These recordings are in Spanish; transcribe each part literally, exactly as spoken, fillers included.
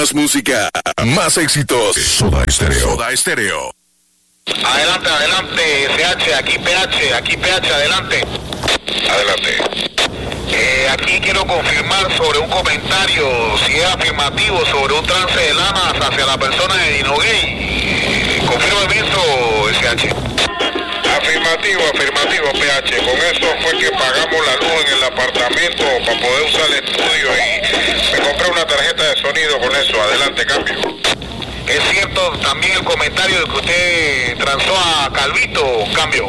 Más música, más éxitos. Soda Stereo. Soda Stereo. Adelante, adelante, C H, aquí P H, aquí P H, adelante. Adelante. Eh, aquí quiero confirmar sobre un comentario, si es afirmativo, sobre un trance de lanas hacia la persona de Dinogay. Confírmeme eso, C H. Afirmativo, afirmativo, P H. Con eso fue que pagamos la luz en el apartamento para poder usar el estudio y me compré una tarjeta de sonido con eso. Adelante, cambio. Es cierto también el comentario de que usted transó a Calvito, cambio.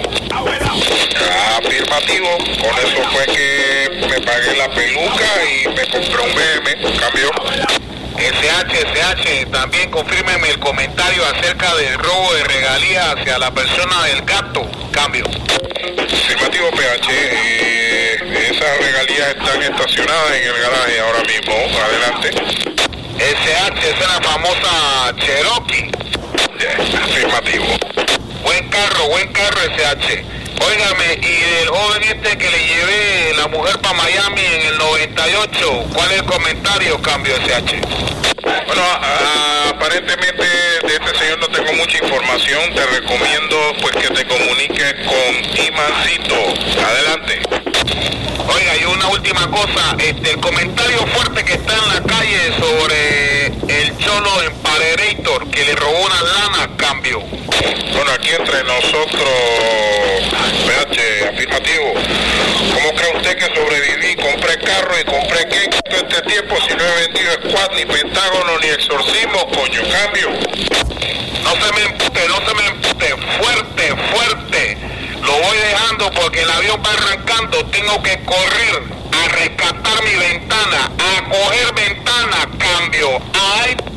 Afirmativo, con eso fue que me pagué la peluca y me compré un B M, cambio. S H, S H, también confírmeme el comentario acerca del robo de regalías hacia la persona del gato, cambio. Afirmativo, P H, eh, esas regalías están estacionadas en el garaje ahora mismo, adelante. S H, esa es la famosa Cherokee. Yeah, afirmativo. Buen carro, buen carro, S H. Óigame, y del joven este que le llevé la mujer para Miami en el noventa y ocho, ¿cuál es el comentario, cambio, S H? Bueno, a, aparentemente de este señor no tengo mucha información. Te recomiendo pues que te comuniques con Imancito. Adelante. Oiga, y una última cosa, este, el comentario fuerte que está en la calle sobre el cholo Emparerator que le robó una lana, cambio. Bueno, aquí entre nosotros, P H, afirmativo. ¿Cómo cree usted que sobreviví? Compré carro y compré qué todo este tiempo si no he vendido squad, ni pentágono, ni exorcismo, coño, cambio. No se me empute, no se me empute, fuerte, fuerte. Lo voy dejando porque el avión va arrancando, tengo que correr a rescatar mi ventana, a coger ventana, cambio. Ay,